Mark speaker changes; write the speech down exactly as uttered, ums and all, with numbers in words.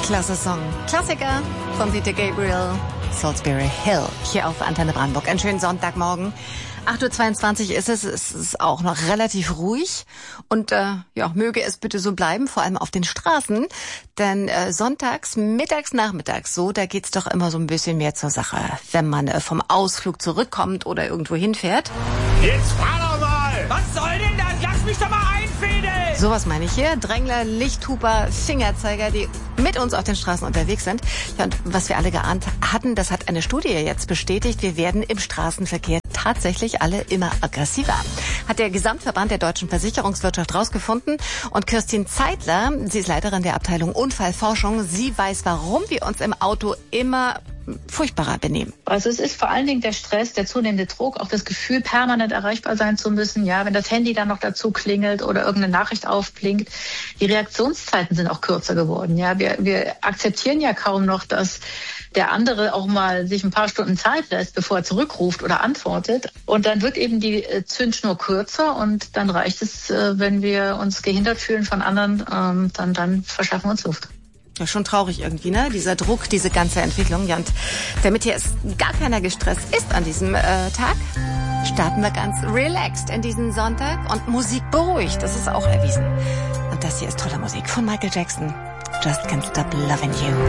Speaker 1: Klasse Song. Klassiker von Peter Gabriel, Salisbury Hill, hier auf Antenne Brandenburg. Einen schönen Sonntagmorgen. acht Uhr zweiundzwanzig ist es, es ist auch noch relativ ruhig und äh, ja, möge es bitte so bleiben, vor allem auf den Straßen, denn äh, sonntags, mittags, nachmittags, so, da geht's doch immer so ein bisschen mehr zur Sache, wenn man äh, vom Ausflug zurückkommt oder irgendwo hinfährt.
Speaker 2: Jetzt fahr doch mal!
Speaker 3: Was soll denn das? Lass mich doch mal einfädeln!
Speaker 1: Sowas meine ich hier. Drängler, Lichthuper, Fingerzeiger, die mit uns auf den Straßen unterwegs sind. Ja, und was wir alle geahnt hatten, das hat eine Studie jetzt bestätigt. Wir werden im Straßenverkehr tatsächlich alle immer aggressiver. Hat der Gesamtverband der deutschen Versicherungswirtschaft rausgefunden. Und Kirstin Zeitler, sie ist Leiterin der Abteilung Unfallforschung, sie weiß, warum wir uns im Auto immer furchtbarer benehmen.
Speaker 4: Also es ist vor allen Dingen der Stress, der zunehmende Druck, auch das Gefühl, permanent erreichbar sein zu müssen. Ja, wenn das Handy dann noch dazu klingelt oder irgendeine Nachricht aufblinkt. Die Reaktionszeiten sind auch kürzer geworden. Ja, wir, wir akzeptieren ja kaum noch, dass der andere auch mal sich ein paar Stunden Zeit lässt, bevor er zurückruft oder antwortet. Und dann wird eben die Zündschnur kürzer und dann reicht es, wenn wir uns gehindert fühlen von anderen, dann, dann verschaffen wir uns Luft.
Speaker 1: Ja, schon traurig irgendwie, ne? Dieser Druck, diese ganze Entwicklung. Ja, und damit hier ist gar keiner gestresst ist an diesem äh, Tag, starten wir ganz relaxed in diesen Sonntag. Und Musik beruhigt, das ist auch erwiesen. Und das hier ist tolle Musik von Michael Jackson. Just Can't Stop Loving You.